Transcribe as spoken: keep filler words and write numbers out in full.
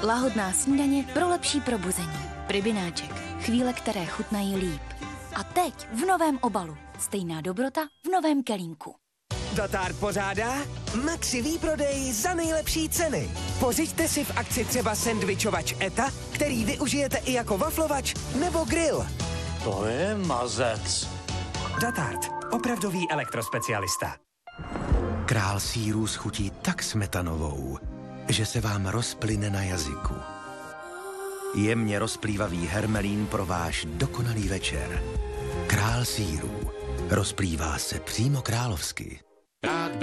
Lahodná snídaně pro lepší probuzení. Pribináček. Chvíle, které chutnají líp. A teď v novém obalu. Stejná dobrota v novém kelímku. Dotard pořádá maxi výprodej za nejlepší ceny. Pořiďte si v akci třeba sendvičovač Eta, který využijete i jako waflovač nebo grill. To je mazec. Dotard, opravdový elektrospecialista. Král sýrů schutí tak smetanovou, že se vám rozplyne na jazyku. Jemně rozplývavý hermelín pro váš dokonalý večer. Král sýrů rozplývá se přímo královsky.